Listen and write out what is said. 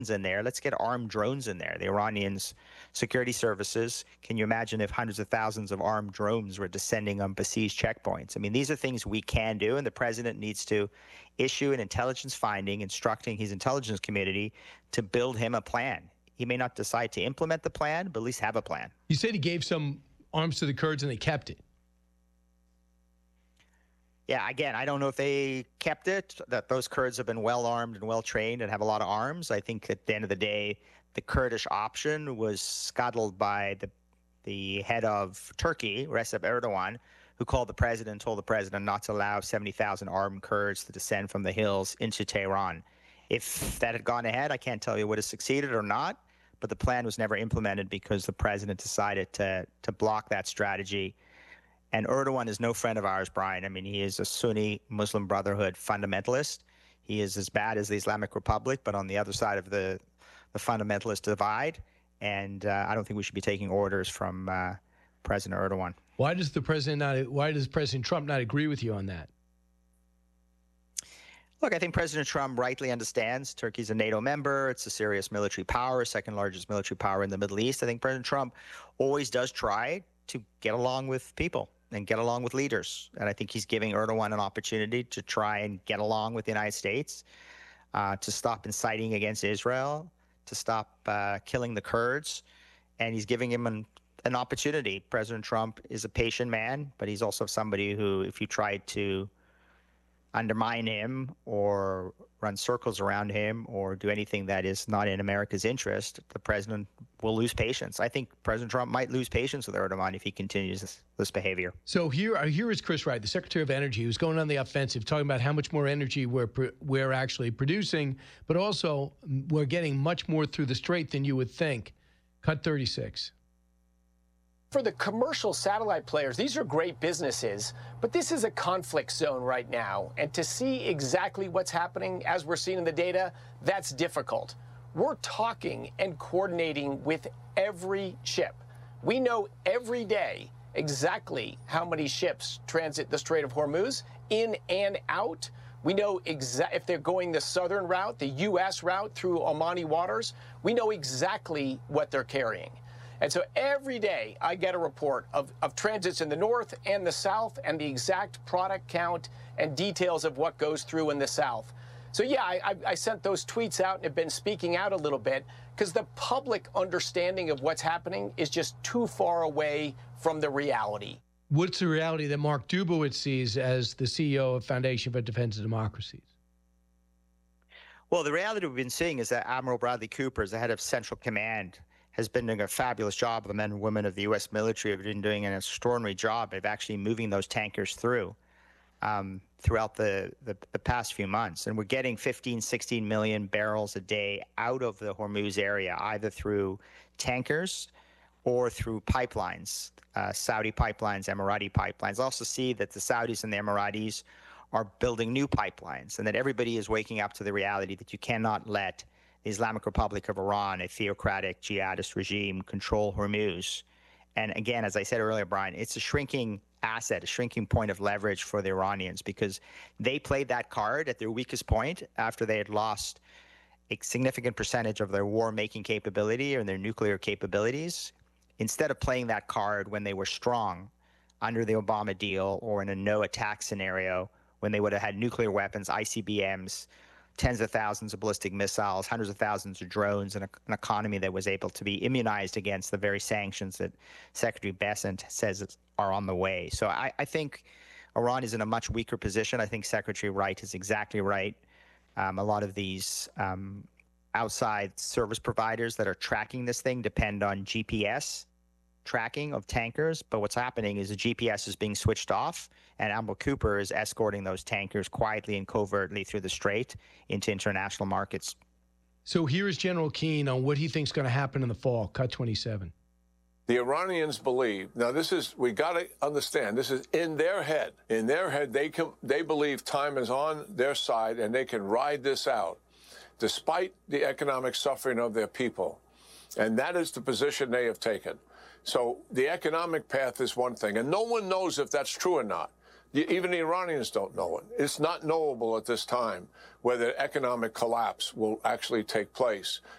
in there. Let's get armed drones in there. The Iranians' security services. Can you imagine if hundreds of thousands of armed drones were descending on besieged checkpoints? I mean, these are things we can do, and the president needs to issue an intelligence finding instructing his intelligence community to build him a plan. He may not decide to implement the plan, but at least have a plan. You said he gave some arms to the Kurds and they kept it. Yeah, again, I don't know if they kept it, that those Kurds have been well armed and well trained and have a lot of arms. I think at the end of the day, the Kurdish option was scuttled by the head of Turkey, Recep Erdogan, who called the president and told the president not to allow 70,000 armed Kurds to descend from the hills into Tehran. If that had gone ahead, I can't tell you would have succeeded or not, but the plan was never implemented because the president decided to block that strategy. And Erdogan is no friend of ours, Brian. I mean, he is a Sunni Muslim Brotherhood fundamentalist. He is as bad as the Islamic Republic, but on the other side of the fundamentalist divide. And I don't think we should be taking orders from President Erdogan. Why does President Trump not agree with you on that? Look, I think President Trump rightly understands Turkey's a NATO member. It's a serious military power, second largest military power in the Middle East. I think President Trump always does try to get along with people and get along with leaders. And I think he's giving Erdogan an opportunity to try and get along with the United States, to stop inciting against Israel, to stop killing the Kurds. And he's giving him an opportunity. President Trump is a patient man, but he's also somebody who, if you try to undermine him or run circles around him or do anything that is not in America's interest, the president will lose patience. I think President Trump might lose patience with Erdogan if he continues this behavior. So here is Chris Wright, the Secretary of Energy, who's going on the offensive, talking about how much more energy we're actually producing, but also we're getting much more through the strait than you would think. Cut 36. For the commercial satellite players, these are great businesses, but this is a conflict zone right now. And to see exactly what's happening as we're seeing in the data, that's difficult. We're talking and coordinating with every ship. We know every day exactly how many ships transit the Strait of Hormuz in and out. We know if they're going the southern route, the U.S. route through Omani waters, we know exactly what they're carrying. And so every day I get a report of transits in the north and the south and the exact product count and details of what goes through in the south. So, yeah, I sent those tweets out and have been speaking out a little bit because the public understanding of what's happening is just too far away from the reality. What's the reality that Mark Dubowitz sees as the CEO of Foundation for Defense of Democracies? Well, the reality we've been seeing is that Admiral Bradley Cooper, as the head of Central Command, has been doing a fabulous job. The men and women of the U.S. military have been doing an extraordinary job of actually moving those tankers through throughout the past few months. And we're getting 15, 16 million barrels a day out of the Hormuz area, either through tankers or through pipelines, Saudi pipelines, Emirati pipelines. I also see that the Saudis and the Emiratis are building new pipelines, and that everybody is waking up to the reality that you cannot let the Islamic Republic of Iran, a theocratic jihadist regime, control Hormuz. And again, as I said earlier, Brian, it's a shrinking asset, a shrinking point of leverage for the Iranians, because they played that card at their weakest point after they had lost a significant percentage of their war-making capability and their nuclear capabilities. Instead of playing that card when they were strong under the Obama deal or in a no-attack scenario, when they would have had nuclear weapons, ICBMs, tens of thousands of ballistic missiles, hundreds of thousands of drones, and an economy that was able to be immunized against the very sanctions that Secretary Bessent says are on the way. So I think Iran is in a much weaker position. I think Secretary Wright is exactly right. A lot of these outside service providers that are tracking this thing depend on GPS tracking of tankers, but what's happening is the GPS is being switched off, and Admiral Cooper is escorting those tankers quietly and covertly through the strait into international markets. So here is General Keane on what he thinks is going to happen in the fall. Cut 27. The Iranians believe, now this is, we got to understand, this is in their head. In their head, they believe time is on their side and they can ride this out despite the economic suffering of their people. And that is the position they have taken. So the economic path is one thing, and no one knows if that's true or not. Even the Iranians don't know it. It's not knowable at this time whether economic collapse will actually take place.